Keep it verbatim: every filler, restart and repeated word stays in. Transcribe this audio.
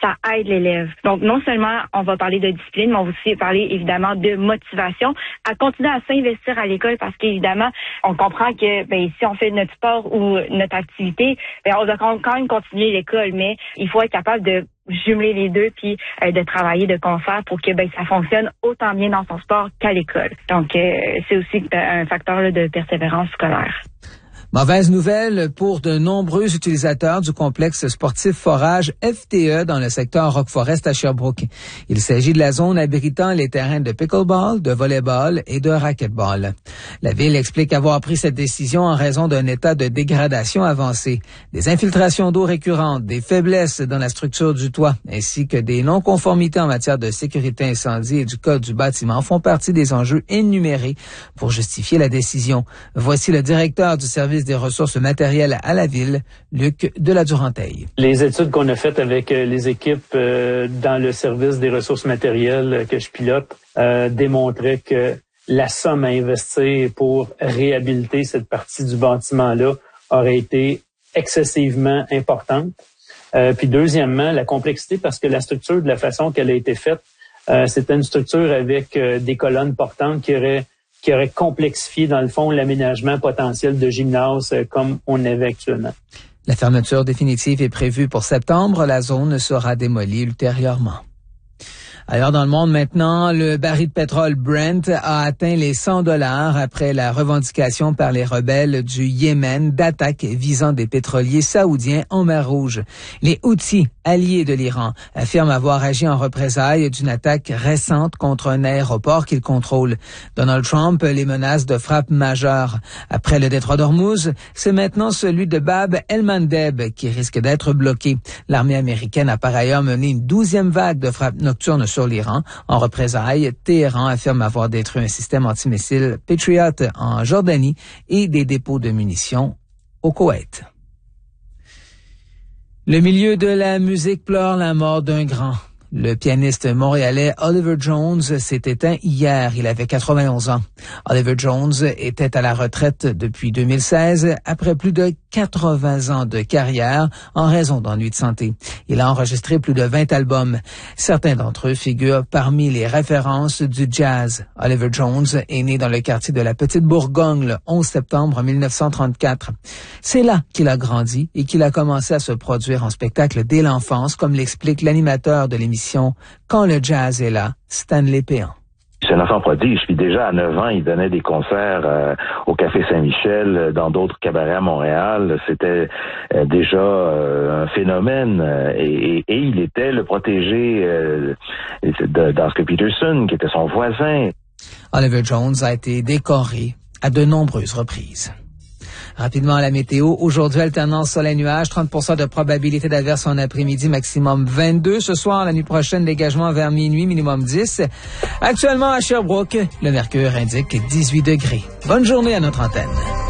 ça aide l'élève. Donc, non seulement on va parler de discipline, mais on va aussi parler évidemment de motivation à continuer à s'investir à l'école parce qu'évidemment, on comprend que ben, si on fait notre sport ou notre activité, ben, on doit quand même continuer l'école, mais il faut être capable de jumeler les deux puis euh, de travailler de concert pour que ben ça fonctionne autant bien dans son sport qu'à l'école. Donc, euh, c'est aussi un facteur là, de persévérance scolaire. Mauvaise nouvelle pour de nombreux utilisateurs du complexe sportif Forage F T E dans le secteur Rock Forest à Sherbrooke. Il s'agit de la zone abritant les terrains de pickleball, de volleyball et de racquetball. La ville explique avoir pris cette décision en raison d'un état de dégradation avancé, des infiltrations d'eau récurrentes, des faiblesses dans la structure du toit, ainsi que des non-conformités en matière de sécurité incendie et du code du bâtiment font partie des enjeux énumérés pour justifier la décision. Voici le directeur du service des ressources matérielles à la ville, Luc Deladuranteil. Les études qu'on a faites avec les équipes euh, dans le service des ressources matérielles que je pilote euh, démontraient que la somme à investir pour réhabiliter cette partie du bâtiment-là aurait été excessivement importante. Euh, puis deuxièmement, la complexité parce que la structure, de la façon qu'elle a été faite, euh, c'était une structure avec euh, des colonnes portantes qui auraient qui aurait complexifié, dans le fond, l'aménagement potentiel de gymnase euh, comme on avait actuellement. La fermeture définitive est prévue pour septembre. La zone sera démolie ultérieurement. Alors dans le monde maintenant, le baril de pétrole Brent a atteint les cent dollars après la revendication par les rebelles du Yémen d'attaques visant des pétroliers saoudiens en mer Rouge. Les Houthis, alliés de l'Iran, affirment avoir agi en représailles d'une attaque récente contre un aéroport qu'ils contrôlent. Donald Trump les menace de frappe majeure. Après le détroit d'Ormuz, c'est maintenant celui de Bab el-Mandeb qui risque d'être bloqué. L'armée américaine a par ailleurs mené une douzième vague de frappes nocturnes sur l'Iran. En représailles, Téhéran affirme avoir détruit un système antimissile Patriot en Jordanie et des dépôts de munitions au Koweït. Le milieu de la musique pleure la mort d'un grand. Le pianiste montréalais Oliver Jones s'est éteint hier. Il avait quatre-vingt-onze ans. Oliver Jones était à la retraite depuis deux mille seize après plus de quatre-vingts ans de carrière en raison d'ennuis de santé. Il a enregistré plus de vingt albums. Certains d'entre eux figurent parmi les références du jazz. Oliver Jones est né dans le quartier de la Petite Bourgogne le onze septembre mille neuf cent trente-quatre. C'est là qu'il a grandi et qu'il a commencé à se produire en spectacle dès l'enfance, comme l'explique l'animateur de l'émission Quand le jazz est là, Stanley Péan. C'est un enfant prodige. Puis déjà, à neuf ans, il donnait des concerts euh, au Café Saint-Michel, dans d'autres cabarets à Montréal. C'était euh, déjà euh, un phénomène. Euh, et, et, et il était le protégé euh, d'Oscar Peterson, qui était son voisin. Oliver Jones a été décoré à de nombreuses reprises. Rapidement, la météo. Aujourd'hui, alternance soleil-nuage, trente pour cent de probabilité d'averse en après-midi, maximum vingt-deux. Ce soir, la nuit prochaine, dégagement vers minuit, minimum dix. Actuellement, à Sherbrooke, le mercure indique dix-huit degrés. Bonne journée à notre antenne.